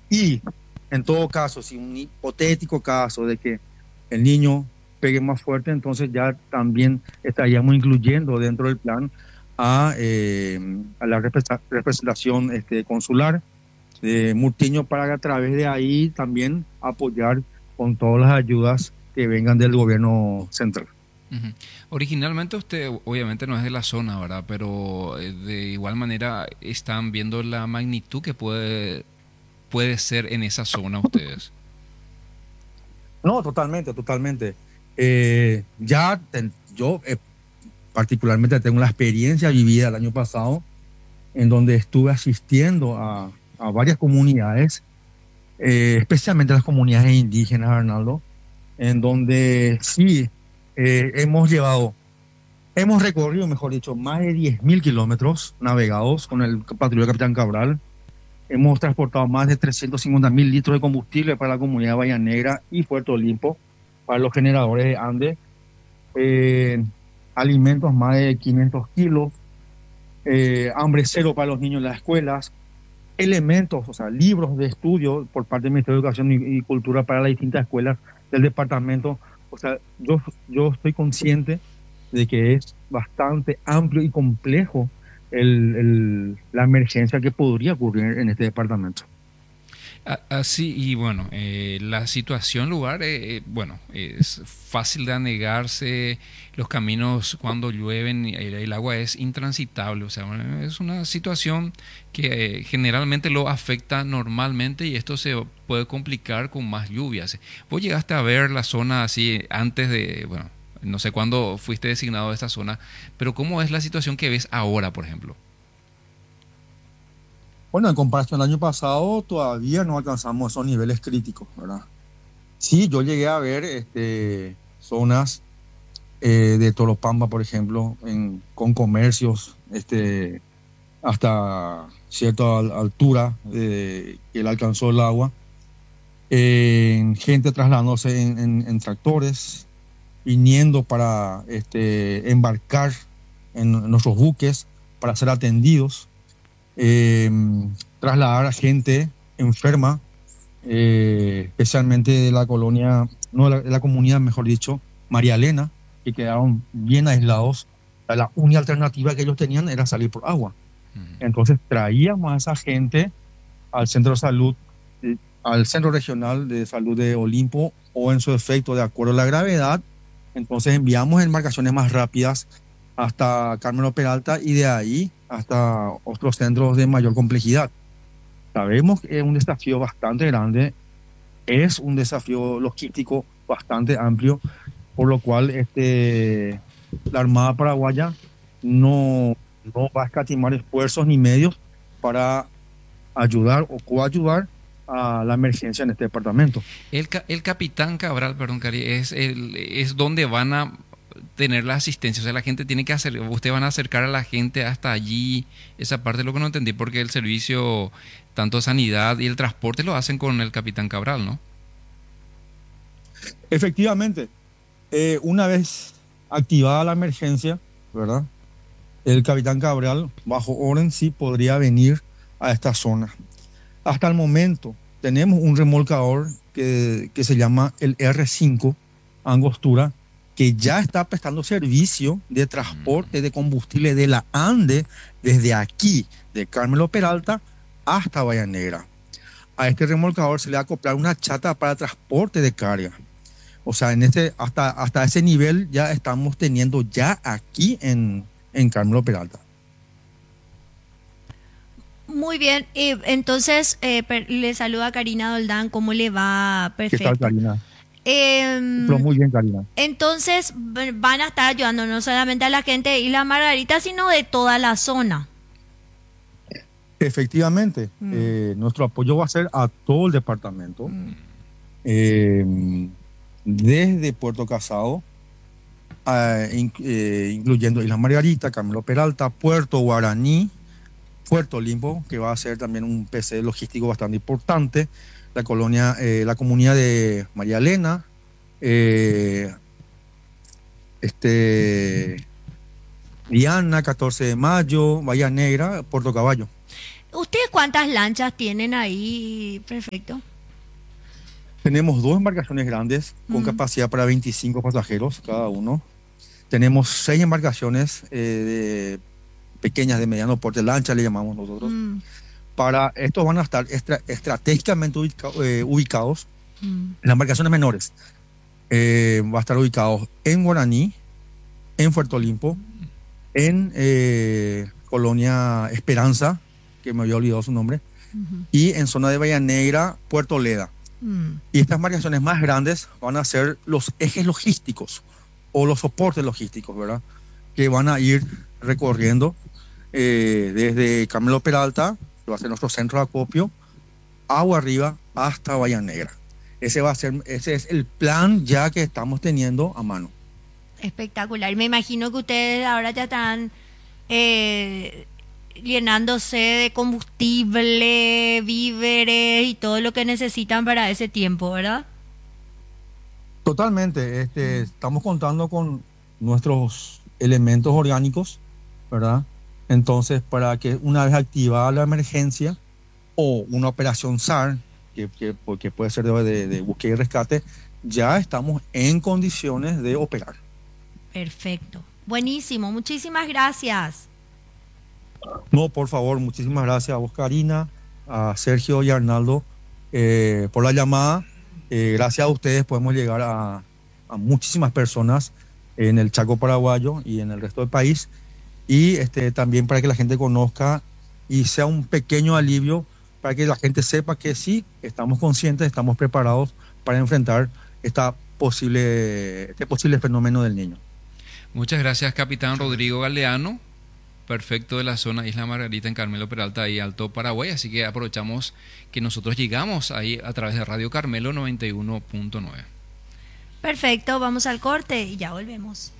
Y en todo caso, si un hipotético caso de que el niño pegue más fuerte, entonces ya también estaríamos incluyendo dentro del plan a la representación consular de Murtiño para que a través de ahí también apoyar con todas las ayudas que vengan del gobierno central. Ujú. Originalmente usted obviamente no es de la zona, ¿verdad? Pero de igual manera están viendo la magnitud que puede ser en esa zona ustedes. No, totalmente, totalmente. Yo particularmente tengo la experiencia vivida el año pasado en donde estuve asistiendo a varias comunidades, especialmente las comunidades indígenas, Arnaldo, en donde sí hemos recorrido, mejor dicho, más de 10.000 kilómetros navegados con el patrullero Capitán Cabral. Hemos transportado más de 350.000 litros de combustible para la comunidad de Bahía Negra y Puerto Limpo, para los generadores de Andes, eh, alimentos más de 500 kilos, hambre cero para los niños en las escuelas, elementos, o sea, libros de estudio por parte del Ministerio de Educación y Cultura para las distintas escuelas del departamento. O sea, yo estoy consciente de que es bastante amplio y complejo la emergencia que podría ocurrir en este departamento. Así, y bueno, la situación lugar, bueno, es fácil de anegarse, los caminos cuando llueven, el agua es intransitable, o sea, bueno, es una situación que generalmente lo afecta normalmente y esto se puede complicar con más lluvias. Vos llegaste a ver la zona así antes de, bueno, no sé cuándo fuiste designado de esta zona, pero ¿cómo es la situación que ves ahora, por ejemplo? Bueno, en comparación al año pasado, todavía no alcanzamos esos niveles críticos, ¿verdad? Sí, yo llegué a ver zonas de Toropamba, por ejemplo, con comercios hasta cierta altura que le alcanzó el agua, gente trasladándose en tractores, viniendo para embarcar en nuestros buques para ser atendidos, eh, trasladar a gente enferma, especialmente de la colonia, no, de la comunidad, mejor dicho, María Elena, que quedaron bien aislados. La única alternativa que ellos tenían era salir por agua. Entonces traíamos a esa gente al centro de salud, al centro regional de salud de Olimpo, o en su efecto, de acuerdo a la gravedad, entonces enviamos embarcaciones más rápidas hasta Carmelo Peralta y de ahí hasta otros centros de mayor complejidad. Sabemos que es un desafío bastante grande, es un desafío logístico bastante amplio, por lo cual la Armada Paraguaya no va a escatimar esfuerzos ni medios para ayudar o coayudar a la emergencia en este departamento. El capitán Cabral, perdón, Cari, es donde van a tener la asistencia. O sea, la gente tiene que hacer, ustedes van a acercar a la gente hasta allí. Esa parte es lo que no entendí, porque el servicio, tanto sanidad y el transporte, lo hacen con el capitán Cabral, ¿no? Efectivamente, una vez activada la emergencia, ¿verdad? El capitán Cabral, bajo orden, sí podría venir a esta zona. Hasta el momento tenemos un remolcador que se llama el R5 Angostura, que ya está prestando servicio de transporte de combustible de la ANDE desde aquí, de Carmelo Peralta, hasta Bahía Negra. A este remolcador se le va a acoplar una chata para transporte de carga. O sea, hasta ese nivel ya estamos teniendo ya aquí en Carmelo Peralta. Muy bien, entonces le saluda Karina Doldán, ¿cómo le va? ¿Qué tal, Perfecto. Karina? Pero Em, muy bien, Karina. entonces van a estar ayudando no solamente a la gente de Isla Margarita, sino de toda la zona. Efectivamente, Mm, nuestro apoyo va a ser a todo el departamento, mm. eh, desde Puerto Casado, incluyendo Isla Margarita, Camilo Peralta, Puerto Guaraní, Puerto Limpo, que va a ser también un PC logístico bastante importante, la comunidad de María Elena, eh, este, Diana, 14 de Mayo, Bahía Negra, Puerto Caballo. ¿Ustedes cuántas lanchas tienen ahí? Perfecto. Tenemos 2 embarcaciones grandes con capacidad para 25 pasajeros cada uno. Tenemos 6 embarcaciones pequeñas de mediano porte, lancha le llamamos nosotros. Para estos van a estar estratégicamente ubicados en las embarcaciones menores. Va a estar ubicados en Guaraní, en Puerto Olimpo, en Colonia Esperanza, que me había olvidado su nombre, y en zona de Bahía Negra, Puerto Leda. Y estas embarcaciones más grandes van a ser los ejes logísticos o los soportes logísticos, ¿verdad? Que van a ir recorriendo desde Carmelo Peralta, que va a ser nuestro centro de acopio, agua arriba hasta Bahía Negra. Ese es el plan ya que estamos teniendo a mano. Espectacular. Me imagino que ustedes ahora ya están llenándose de combustible, víveres y todo lo que necesitan para ese tiempo, ¿verdad? Totalmente. Estamos contando con nuestros elementos orgánicos, ¿verdad? Entonces, para que una vez activada la emergencia o una operación SAR, que puede ser de búsqueda y rescate, ya estamos en condiciones de operar. Perfecto. Buenísimo. Muchísimas gracias. No, por favor, muchísimas gracias a vos, Karina, a Sergio y a Arnaldo por la llamada. Gracias a ustedes podemos llegar a muchísimas personas en el Chaco paraguayo y en el resto del país. Y también para que la gente conozca y sea un pequeño alivio para que la gente sepa que sí, estamos conscientes, estamos preparados para enfrentar este posible fenómeno del Niño. Muchas gracias, capitán Rodrigo Galeano, perfecto, de la zona Isla Margarita en Carmelo Peralta y Alto Paraguay. Así que aprovechamos que nosotros llegamos ahí a través de Radio Carmelo 91.9. Perfecto, vamos al corte y ya volvemos.